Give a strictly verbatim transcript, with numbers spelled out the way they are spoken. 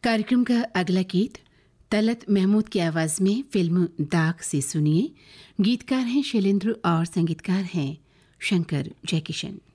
कार्यक्रम का अगला गीत तलत महमूद की आवाज में फिल्म दाग से सुनिए। गीतकार हैं शैलेंद्र और संगीतकार हैं शंकर जयकिशन।